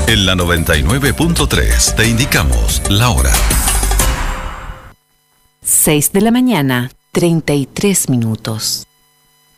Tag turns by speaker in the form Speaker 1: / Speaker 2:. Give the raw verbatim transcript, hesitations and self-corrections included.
Speaker 1: En la noventa y nueve punto tres te indicamos la hora.
Speaker 2: seis de la mañana, treinta y tres minutos.